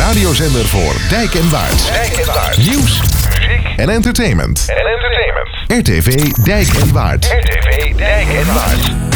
radiozender voor Dijk en Waard. Nieuws, muziek en entertainment. RTV Dijk en Waard.